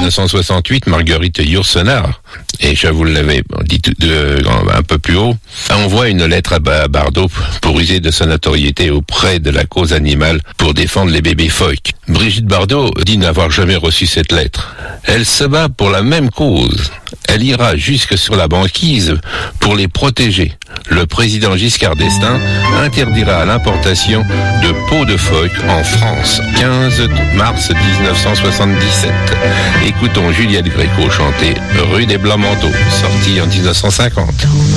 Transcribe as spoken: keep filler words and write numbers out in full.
dix-neuf cent soixante-huit, Marguerite Yourcenar, et je vous l'avais dit de, un peu plus haut, envoie une lettre à Bardot pour user de sa notoriété auprès de la cause animale pour défendre les bébés phoques. Brigitte Bardot dit n'avoir jamais reçu cette lettre. Elle se bat pour la même cause. Elle ira jusque sur la banquise pour les protéger. Le président Giscard d'Estaing interdira l'importation de peaux de phoque en France. quinze mars dix-neuf cent soixante-dix-sept. Écoutons Juliette Gréco chanter Rue des Blancs Manteaux, sortie en dix-neuf cent cinquante.